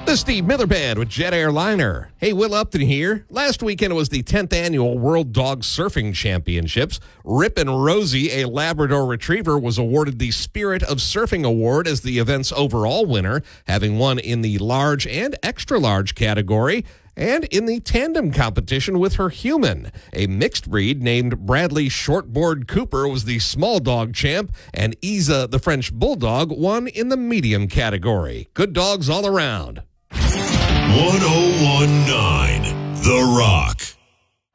The Steve Miller Band with Jet Airliner. Hey, Will Upton here. Last weekend it was the 10th annual World Dog Surfing Championships. Rip and Rosie, a Labrador Retriever, was awarded the Spirit of Surfing Award as the event's overall winner, having won in the large and extra large category and in the tandem competition with her human. A mixed breed named Bradley Shortboard Cooper was the small dog champ, and Isa, the French Bulldog, won in the medium category. Good dogs all around. 1019 The Rock.